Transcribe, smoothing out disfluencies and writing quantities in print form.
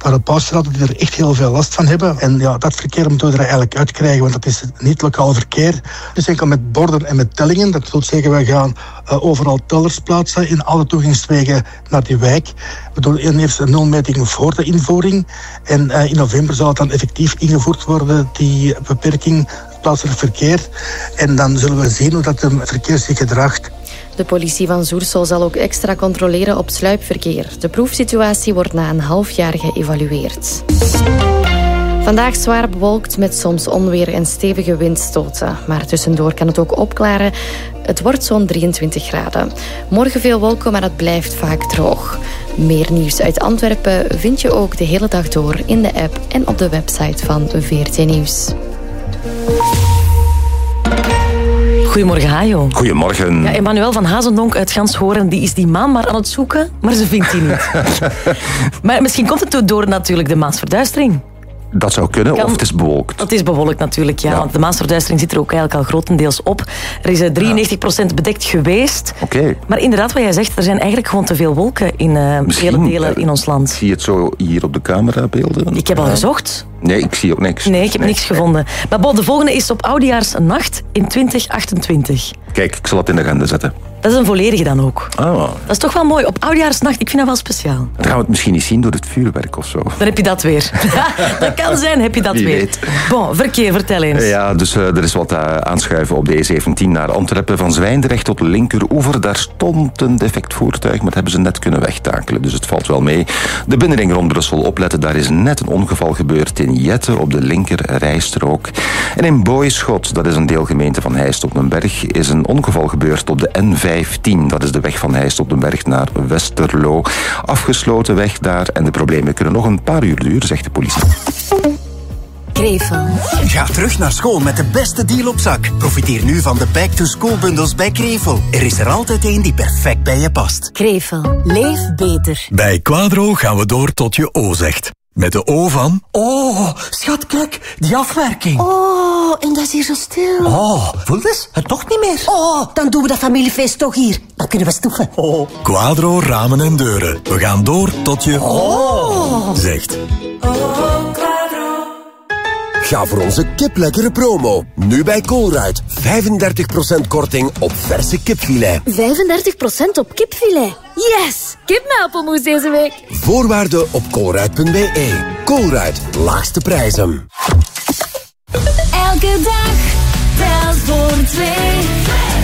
naar de Pausstraat, die er echt heel veel last van hebben. En ja, dat verkeer moeten we er eigenlijk uitkrijgen, want dat is niet lokaal verkeer. Dus enkel met borden en met tellingen. Dat wil zeggen, we gaan overal tellers plaatsen in alle toegangswegen naar die wijk. We doen eerst een nulmeting voor de invoering. En in november zal het dan effectief ingevoerd worden, die beperking plaatselijk verkeer. En dan zullen we zien hoe dat het verkeer zich gedraagt. De politie van Zoersel zal ook extra controleren op sluipverkeer. De proefsituatie wordt na een half jaar geëvalueerd. Vandaag zwaar bewolkt met soms onweer en stevige windstoten. Maar tussendoor kan het ook opklaren. Het wordt zo'n 23 graden. Morgen veel wolken, maar het blijft vaak droog. Meer nieuws uit Antwerpen vind je ook de hele dag door in de app en op de website van VRT Nieuws. Goedemorgen, Hajo. Goedemorgen. Ja, Emmanuel van Hazendonk uit Ganshoren, die is die maan maar aan het zoeken, maar ze vindt die niet. Maar misschien komt het door natuurlijk de Maasverduistering. Dat zou kunnen, of het is bewolkt. Het is bewolkt natuurlijk, ja. Want de Maasverduistering zit er ook eigenlijk al grotendeels op. Er is 93% bedekt geweest. Oké. Maar inderdaad, wat jij zegt, er zijn eigenlijk gewoon te veel wolken in vele delen in ons land. Zie je het zo hier op de camerabeelden? Ik heb al gezocht. Nee, ik zie ook niks. Nee, ik heb niks gevonden. Maar bon, de volgende is op Oudejaarsnacht in 2028. Kijk, ik zal het in de agenda zetten. Dat is een volledige dan ook. Ah. Dat is toch wel mooi. Op Oudejaarsnacht, ik vind dat wel speciaal. Dan gaan we het misschien niet zien door het vuurwerk of zo. Dan heb je dat weer. Dat kan zijn, heb je dat Wie weer. weet. Bon, verkeer, vertel eens. Ja, dus er is wat aanschuiven op de E17 naar Antwerpen. Van Zwijndrecht tot linkeroever. Daar stond een defect voertuig, maar dat hebben ze net kunnen wegtakelen. Dus het valt wel mee. De binnenring rond Brussel opletten. Daar is net een ongeval gebeurd in Jette op de linker rijstrook. En in Boyschot, dat is een deelgemeente van Heist op den Berg, is een ongeval gebeurd op de N15. Dat is de weg van Heist op den Berg naar Westerlo. Afgesloten weg daar en de problemen kunnen nog een paar uur duren, zegt de politie. Krevel. Ga terug naar school met de beste deal op zak. Profiteer nu van de back-to-school-bundels bij Krevel. Er is er altijd één die perfect bij je past. Krevel. Leef beter. Bij Quadro gaan we door tot je O zegt. Met de O van... Oh, schat, kijk, die afwerking. Oh, en dat is hier zo stil. Oh, voel eens, het toch niet meer. Oh, dan doen we dat familiefeest toch hier. Dan kunnen we stoeven. Oh. Quadro ramen en deuren. We gaan door tot je... Oh. Zegt. Ga voor onze kiplekkere promo. Nu bij Colruyt. 35% korting op verse kipfilet. 35% op kipfilet. Yes! Kipmelpelmoes deze week. Voorwaarden op colruyt.be. Colruyt. Laagste prijzen. Elke dag telt voor twee.